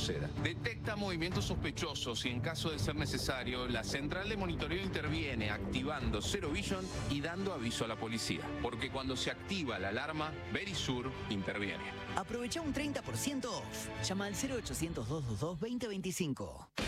suceda. Detecta movimientos sospechosos y en caso de ser necesario, la central de monitoreo interviene activando Zero Vision y dando aviso a la policía. Porque cuando se activa la alarma, Verisur interviene. Aprovecha un 30% off. Llama al 0800 222 2025.